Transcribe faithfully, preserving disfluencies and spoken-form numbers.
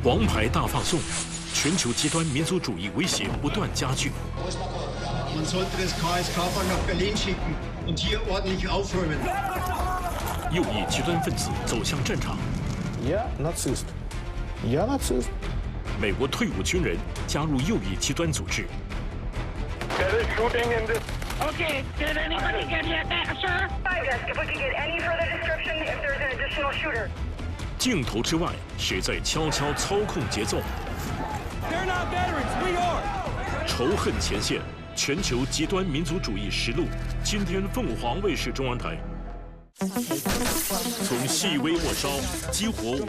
王牌大放送，全球极端民族主义威胁不断加剧。 Man sollte das K S K-Bahn nach Berlin schicken und hier ordentlich aufräumen. 右翼极端分子走向战场。 Я нацист. Я нацист. 美国退伍军人加入右翼极端组织。 There is shooting in this. Okay, did anybody get hit, sir? Five desk, if we could get any further description, if there's an additional shooter. 镜头之外，谁在悄悄操控节奏？ They're not veterans, we are. 仇恨前线，全球极端民族主义实录，今天凤凰卫视中央台。从细微末梢激活无